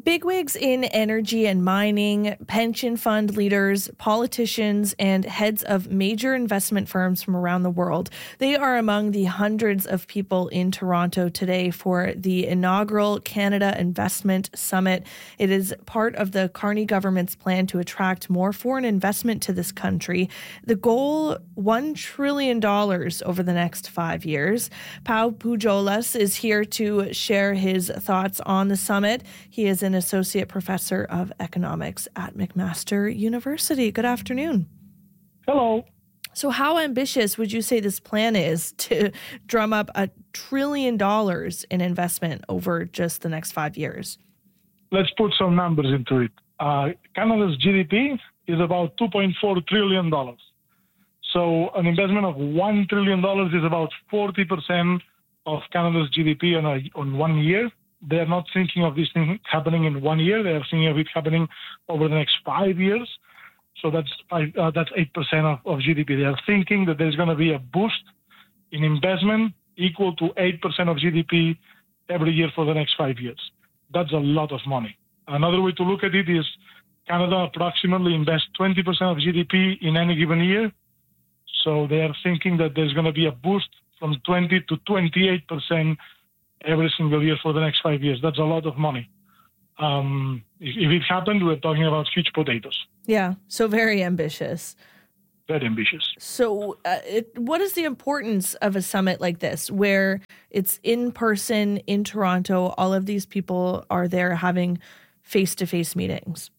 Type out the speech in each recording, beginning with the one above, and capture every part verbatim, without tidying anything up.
Bigwigs in energy and mining, pension fund leaders, politicians, and heads of major investment firms from around the world. They are among the hundreds of people in Toronto today for the inaugural Canada Investment Summit. It is part of the Carney government's plan to attract more foreign investment to this country. The goal, one trillion dollars over the next five years. Pau Pujolas is here to share his thoughts on the summit. He is an associate professor of economics at McMaster University. Good afternoon. Hello. So how ambitious would you say this plan is to drum up a trillion dollars in investment over just the next five years? Let's put some numbers into it. Uh, Canada's G D P is about two point four trillion dollars. So an investment of one trillion dollars is about forty percent of Canada's G D P on, a, on one year. They're not thinking of this thing happening in one year. They're thinking of it happening over the next five years. So that's five, uh, that's eight percent of, of G D P. They are thinking that there's going to be a boost in investment equal to eight percent of G D P every year for the next five years. That's a lot of money. Another way to look at it is Canada approximately invests twenty percent of G D P in any given year. So they are thinking that there's going to be a boost from twenty to twenty-eight percent every single year for the next five years. That's a lot of money. Um, if, if it happened, we're talking about huge potatoes. Yeah, so very ambitious. Very ambitious. So uh, it, what is the importance of a summit like this, where it's in person in Toronto, all of these people are there having face-to-face meetings?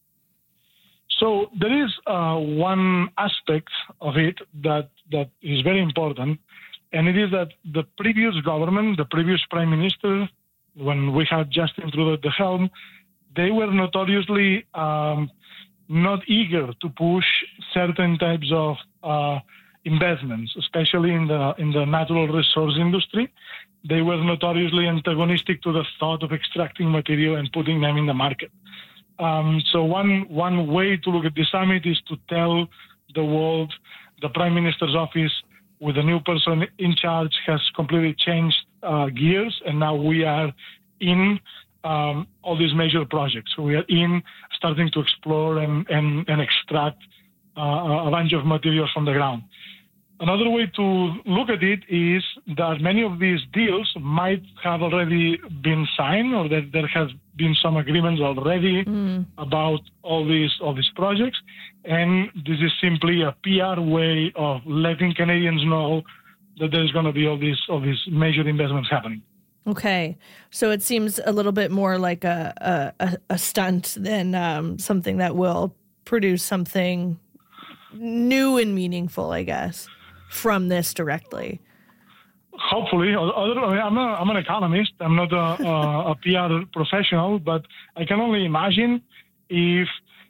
So there is uh, one aspect of it that, that is very important, and it is that the previous government, the previous prime minister, when we had Justin Trudeau at the helm, they were notoriously um, not eager to push certain types of uh, investments, especially in the in the natural resource industry. They were notoriously antagonistic to the thought of extracting material and putting them in the market. Um, so one one way to look at the summit is to tell the world the prime minister's office, with a new person in charge, has completely changed uh, gears, and now we are in um, all these major projects. So we are in starting to explore and, and, and extract uh, a bunch of materials from the ground. Another way to look at it is that many of these deals might have already been signed, or that there has been some agreements already mm. about all these all these projects, and this is simply a P R way of letting Canadians know that there's going to be all these all these major investments happening. Okay, so it seems a little bit more like a a, a stunt than um, something that will produce something new and meaningful, I guess, from this directly. Hopefully. I'm, a, I'm an economist. I'm not a, a, a P R professional, but I can only imagine if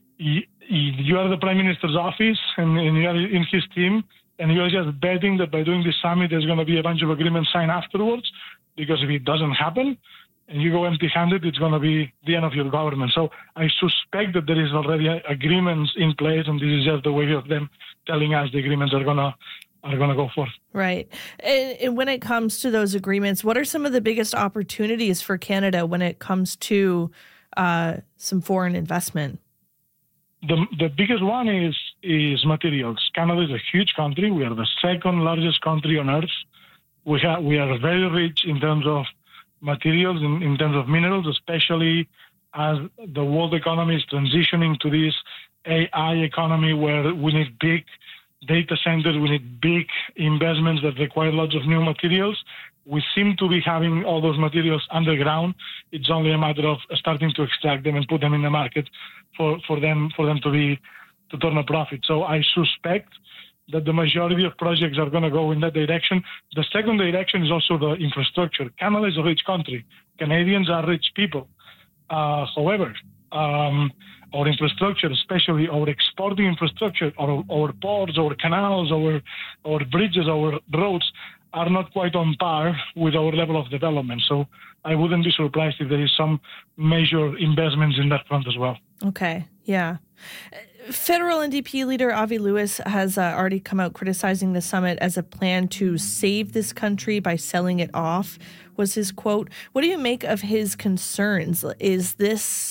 you are the Prime Minister's office and, and you are in his team, and you're just betting that by doing this summit, there's going to be a bunch of agreements signed afterwards, because if it doesn't happen and you go empty-handed, it's going to be the end of your government. So I suspect that there is already agreements in place, and this is just the way of them telling us the agreements are going to are going to go forth. Right. And, and when it comes to those agreements, what are some of the biggest opportunities for Canada when it comes to uh, some foreign investment? The the biggest one is is materials. Canada is a huge country. We are the second largest country on earth. We have we are very rich in terms of materials, in, in terms of minerals, especially as the world economy is transitioning to this A I economy where we need big data centers, we need big investments that require lots of new materials. We seem to be having all those materials underground. It's only a matter of starting to extract them and put them in the market for, for them for them to be to turn a profit. So I suspect that the majority of projects are going to go in that direction. The second direction is also the infrastructure. Canada is a rich country. Canadians are rich people. Uh, however, um, our infrastructure, especially our exporting infrastructure, our, our ports, our canals, our, our bridges, our roads, are not quite on par with our level of development. So I wouldn't be surprised if there is some major investments in that front as well. Okay, yeah. Federal N D P leader Avi Lewis has uh, already come out criticizing the summit as a plan to save this country by selling it off, was his quote. What do you make of his concerns? Is this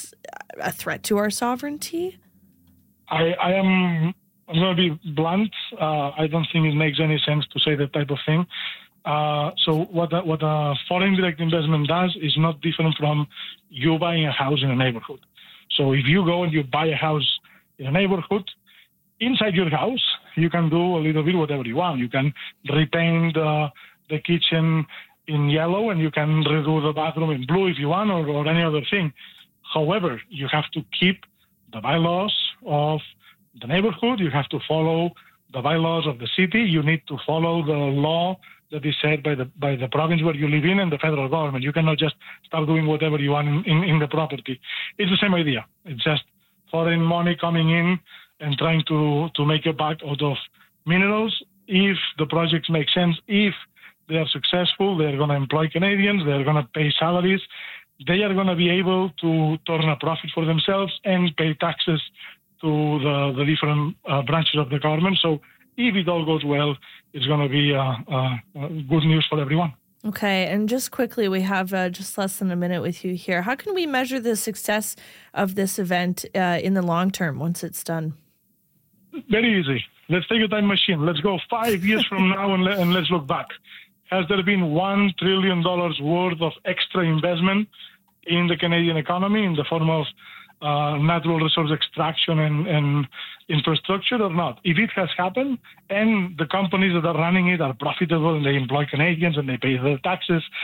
a threat to our sovereignty? I, I am I'm going to be blunt. Uh, I don't think it makes any sense to say that type of thing. Uh, so what a, what a foreign direct investment does is not different from you buying a house in a neighborhood. So if you go and you buy a house in a neighborhood, inside your house, you can do a little bit whatever you want. You can repaint the, the kitchen in yellow and you can redo the bathroom in blue if you want, or, or any other thing. However, you have to keep the bylaws of the neighborhood. You have to follow the bylaws of the city. You need to follow the law that is set by the by the province where you live in and the federal government. You cannot just start doing whatever you want in, in, in the property. It's the same idea. It's just foreign money coming in and trying to, to make a buck out of minerals. If the projects make sense, if they are successful, they're going to employ Canadians, they're going to pay salaries, they are going to be able to turn a profit for themselves and pay taxes to the, the different uh, branches of the government. So if it all goes well, it's going to be uh, uh, good news for everyone. Okay, and just quickly, we have uh, just less than a minute with you here. How can we measure the success of this event uh, in the long term once it's done? Very easy. Let's take a time machine. Let's go five years from now and, le- and let's look back. Has there been one trillion dollars worth of extra investment in the Canadian economy in the form of uh, natural resource extraction and, and infrastructure or not? If it has happened and the companies that are running it are profitable and they employ Canadians and they pay their taxes